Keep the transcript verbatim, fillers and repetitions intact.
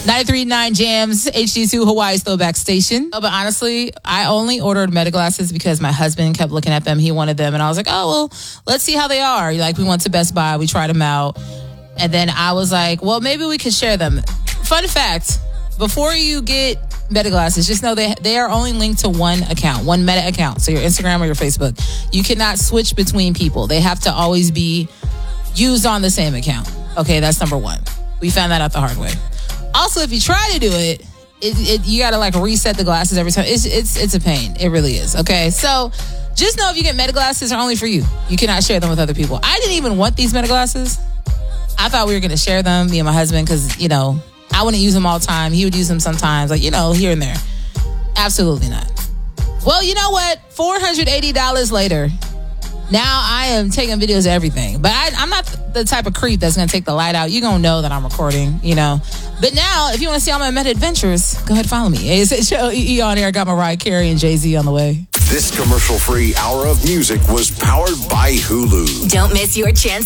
ninety-three point nine Jams, H D two Hawaii's throwback station. Oh, but honestly, I only ordered Meta glasses because my husband kept looking at them. He wanted them. And I was like, oh, well, let's see how they are. Like, we went to Best Buy. We tried them out. And then I was like, well, maybe we could share them. Fun fact, before you get Meta glasses, just know they they are only linked to one account, one Meta account. So your Instagram or your Facebook. You cannot switch between people. They have to always be used on the same account. Okay, that's number one. We found that out the hard way. Also, if you try to do it, it, it you got to like reset the glasses every time. It's, it's it's a pain. It really is. Okay, so just know if you get Meta glasses, they're only for you. You cannot share them with other people. I didn't even want these Meta glasses. I thought we were going to share them, me and my husband, because, you know, I wouldn't use them all the time. He would use them sometimes, like, you know, here and there. Absolutely not. Well, you know what? four hundred eighty dollars later, now I am taking videos of everything. But I, I'm not the type of creep that's going to take the light out. You're going to know that I'm recording, you know. But now, if you want to see all my Meta adventures, go ahead and follow me. It's Show E E on here. I got Mariah Carey and Jay-Z on the way. This commercial-free hour of music was powered by Hulu. Don't miss your chance